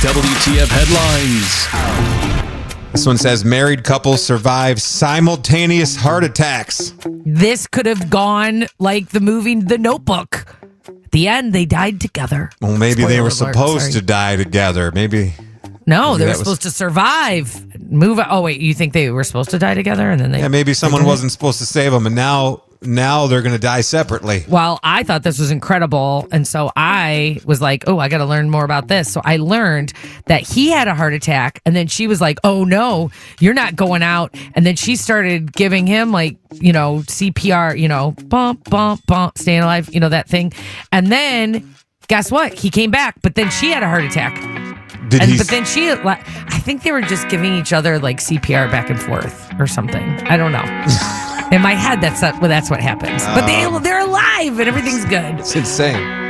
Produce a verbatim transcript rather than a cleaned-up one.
W T F headlines. This one says married couples survive simultaneous heart attacks. This could have gone like the movie The Notebook. At the end, they died together. Well, maybe Spoiler they were alert, supposed sorry. to die together. Maybe. No, maybe they were that was- supposed to survive. Move. Oh wait, you think they were supposed to die together and then they? Yeah, maybe someone they didn't? wasn't supposed to save them, and now now they're going to die separately. Well, I thought this was incredible. And so I was like, oh, I got to learn more about this. So I learned that he had a heart attack. And then she was like, oh, no, you're not going out. And then she started giving him like, you know, C P R, you know, bump, bump, bump, staying alive, you know, that thing. And then guess what? He came back, but then she had a heart attack. Did And, he? but then she, I think they were just giving each other like C P R back and forth or something. I don't know. In my head, that's not, well, that's what happens. But they, they're alive and everything's good. It's insane.